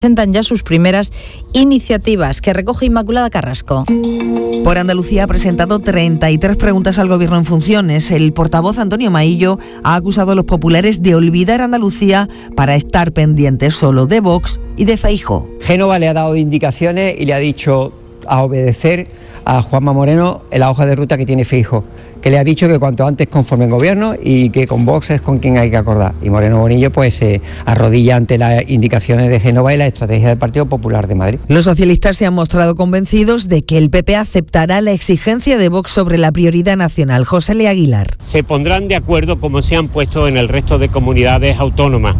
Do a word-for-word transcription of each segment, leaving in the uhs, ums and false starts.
presentan ya sus primeras iniciativas, que recoge Inmaculada Carrasco. Por Andalucía ha presentado treinta y tres preguntas al Gobierno en funciones. El portavoz Antonio Maillo ha acusado a los populares de olvidar Andalucía para estar pendientes solo de Vox y de Feijóo. Génova le ha dado indicaciones y le ha dicho a obedecer a Juanma Moreno en la hoja de ruta que tiene Feijóo, que le ha dicho que cuanto antes conforme el gobierno y que con Vox es con quien hay que acordar. Y Moreno Bonillo pues se eh, arrodilla ante las indicaciones de Génova y la estrategia del Partido Popular de Madrid. Los socialistas se han mostrado convencidos de que el P P aceptará la exigencia de Vox sobre la prioridad nacional. José L. Aguilar. Se pondrán de acuerdo como se han puesto en el resto de comunidades autónomas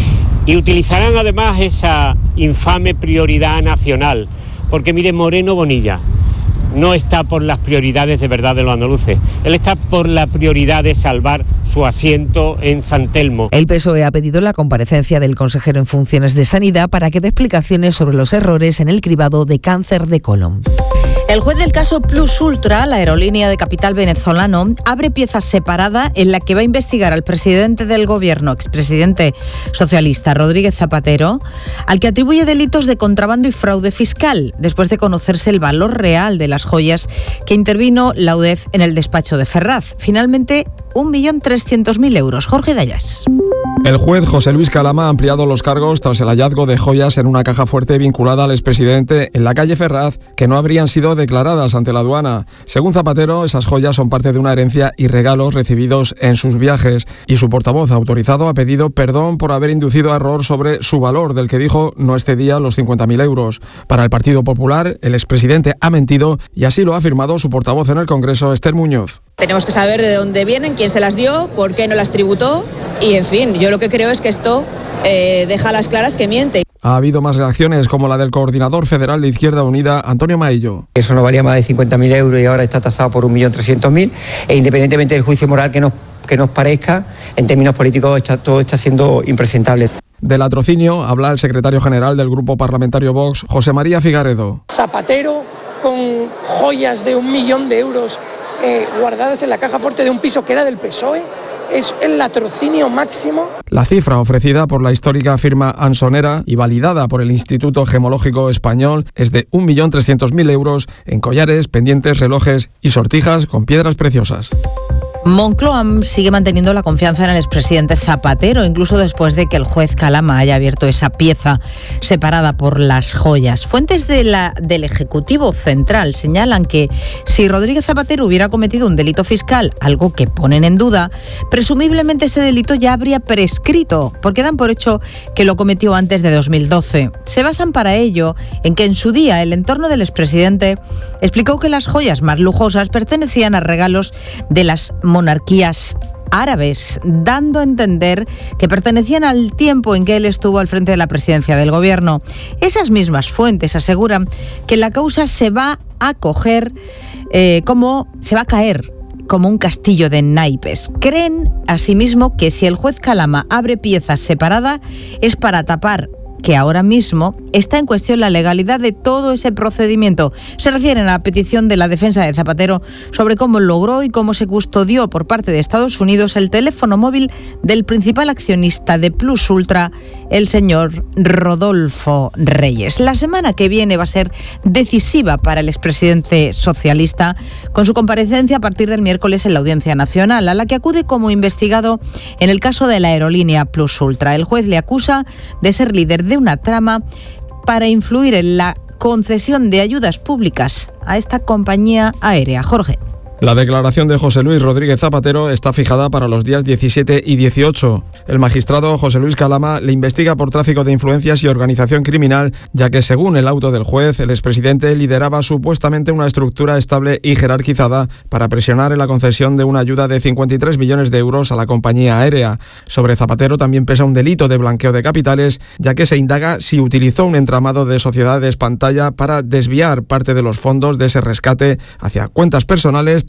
y utilizarán además esa infame prioridad nacional, porque mire, Moreno Bonilla no está por las prioridades de verdad de los andaluces, él está por la prioridad de salvar su asiento en San Telmo. El P S O E ha pedido la comparecencia del consejero en funciones de Sanidad para que dé explicaciones sobre los errores en el cribado de cáncer de colon. El juez del caso Plus Ultra, la aerolínea de capital venezolano, abre pieza separada en la que va a investigar al presidente del gobierno, expresidente socialista Rodríguez Zapatero, al que atribuye delitos de contrabando y fraude fiscal, después de conocerse el valor real de las joyas que intervino la U D E F en el despacho de Ferraz. Finalmente, un millón trescientos mil euros. Jorge Dayas. El juez José Luis Calama ha ampliado los cargos tras el hallazgo de joyas en una caja fuerte vinculada al expresidente en la calle Ferraz que no habrían sido declaradas ante la aduana. Según Zapatero, esas joyas son parte de una herencia y regalos recibidos en sus viajes, y su portavoz autorizado ha pedido perdón por haber inducido a error sobre su valor, del que dijo no excedía los cincuenta mil euros. Para el Partido Popular, el expresidente ha mentido y así lo ha afirmado su portavoz en el Congreso, Esther Muñoz. Tenemos que saber de dónde vienen, quién se las dio, por qué no las tributó y, en fin, yo lo que creo es que esto eh, deja a las claras que miente. Ha habido más reacciones, como la del coordinador federal de Izquierda Unida, Antonio Maillo. Eso no valía más de cincuenta mil euros y ahora está tasado por un millón trescientos mil, e independientemente del juicio moral que nos, que nos parezca, en términos políticos está, todo está siendo impresentable. Del latrocinio habla el secretario general del Grupo Parlamentario Vox, José María Figaredo. Zapatero con joyas de un millón de euros eh, guardadas en la caja fuerte de un piso que era del P S O E. Es el latrocinio máximo. La cifra ofrecida por la histórica firma Ansonera y validada por el Instituto Gemológico Español es de un millón trescientos mil euros en collares, pendientes, relojes y sortijas con piedras preciosas. Moncloa sigue manteniendo la confianza en el expresidente Zapatero, incluso después de que el juez Calama haya abierto esa pieza separada por las joyas. Fuentes de la, del Ejecutivo Central señalan que si Rodríguez Zapatero hubiera cometido un delito fiscal, algo que ponen en duda, presumiblemente ese delito ya habría prescrito, porque dan por hecho que lo cometió antes de dos mil doce. Se basan para ello en que en su día el entorno del expresidente explicó que las joyas más lujosas pertenecían a regalos de las monarquías árabes, dando a entender que pertenecían al tiempo en que él estuvo al frente de la presidencia del gobierno. Esas mismas fuentes aseguran que la causa se va a coger eh, como se va a caer como un castillo de naipes. Creen asimismo que si el juez Calama abre piezas separadas es para tapar que ahora mismo está en cuestión la legalidad de todo ese procedimiento. Se refieren a la petición de la defensa de Zapatero sobre cómo logró y cómo se custodió por parte de Estados Unidos el teléfono móvil del principal accionista de Plus Ultra, el señor Rodolfo Reyes. La semana que viene va a ser decisiva para el expresidente socialista, con su comparecencia a partir del miércoles en la Audiencia Nacional, a la que acude como investigado en el caso de la aerolínea Plus Ultra. El juez le acusa de ser líder de una trama para influir en la concesión de ayudas públicas a esta compañía aérea. Jorge. La declaración de José Luis Rodríguez Zapatero está fijada para los días diecisiete y dieciocho. El magistrado José Luis Calama le investiga por tráfico de influencias y organización criminal, ya que según el auto del juez, el expresidente lideraba supuestamente una estructura estable y jerarquizada para presionar en la concesión de una ayuda de cincuenta y tres millones de euros a la compañía aérea. Sobre Zapatero también pesa un delito de blanqueo de capitales, ya que se indaga si utilizó un entramado de sociedades pantalla para desviar parte de los fondos de ese rescate hacia cuentas personales,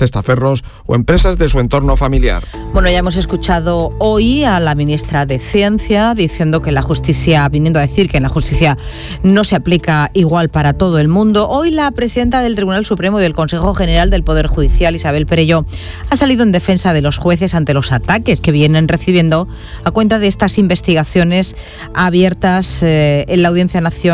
testaferros o empresas de su entorno familiar. Bueno, ya hemos escuchado hoy a la ministra de Ciencia diciendo que la justicia, viniendo a decir que la justicia no se aplica igual para todo el mundo. Hoy la presidenta del Tribunal Supremo y del Consejo General del Poder Judicial, Isabel Perelló, ha salido en defensa de los jueces ante los ataques que vienen recibiendo a cuenta de estas investigaciones abiertas eh, en la Audiencia Nacional